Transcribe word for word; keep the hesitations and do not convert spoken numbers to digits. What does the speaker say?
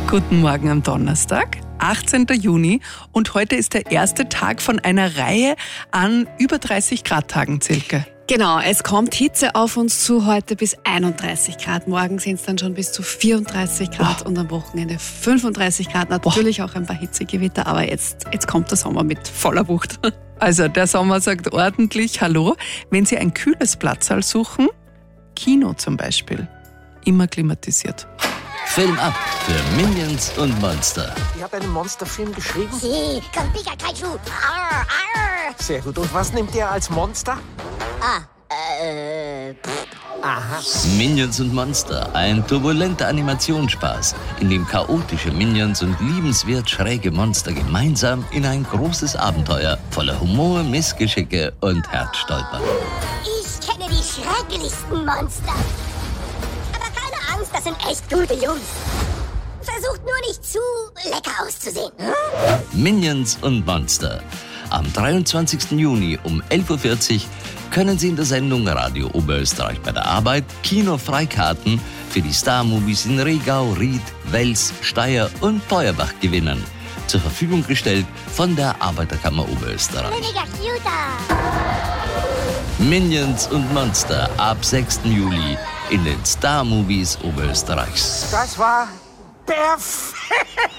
Guten Morgen am Donnerstag, achtzehnten Juni, und heute ist der erste Tag von einer Reihe an über dreißig Grad Tagen circa. Genau, es kommt Hitze auf uns zu, heute bis einunddreißig Grad. Morgen sind es dann schon bis zu vierunddreißig Grad Boah. Und am Wochenende fünfunddreißig Grad. Natürlich Boah. Auch ein paar Hitzegewitter, aber jetzt, jetzt kommt der Sommer mit voller Wucht. Also der Sommer sagt ordentlich Hallo. Wenn Sie ein kühles Platzal suchen, Kino zum Beispiel, immer klimatisiert. Film ab für Minions und Monster. Ihr habt einen Monsterfilm geschrieben? Sí, con Pikachu. Arr, arr. Sehr gut. Und was nimmt ihr als Monster? Ah, äh, pff. Aha. Minions und Monster, ein turbulenter Animationsspaß, in dem chaotische Minions und liebenswert schräge Monster gemeinsam in ein großes Abenteuer voller Humor, Missgeschicke und Herzstolpern. Ich kenne die schrecklichsten Monster. Aber keine Angst, das sind echt gute Jungs. Versucht nur nicht zu lecker auszusehen. Hm? Minions und Monster. Am dreiundzwanzigsten Juni um elf Uhr vierzig können Sie in der Sendung Radio Oberösterreich bei der Arbeit Kinofreikarten für die Star-Movies in Regau, Ried, Wels, Steyr und Feuerbach gewinnen. Zur Verfügung gestellt von der Arbeiterkammer Oberösterreich. Mega cute. Minions und Monster ab sechsten Juli in den Star-Movies Oberösterreichs. Das war perfekt.